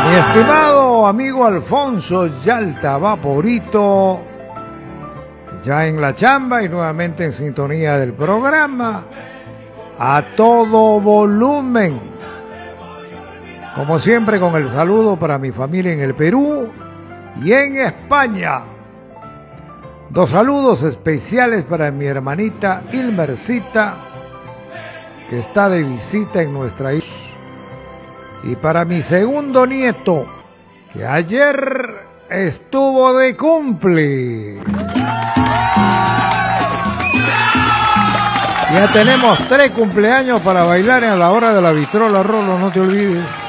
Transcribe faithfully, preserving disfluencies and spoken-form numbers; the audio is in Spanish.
Mi estimado amigo Alfonso Yalta Vaporito, ya en la chamba y nuevamente en sintonía del programa a todo volumen. Como siempre, con el saludo para mi familia en el Perú y en España. Dos saludos especiales para mi hermanita Ilmercita, que está de visita en nuestra isla. Y para mi segundo nieto, que ayer estuvo de cumple. Ya tenemos tres cumpleaños para bailar a la hora de la vitrola, Rolo, no te olvides.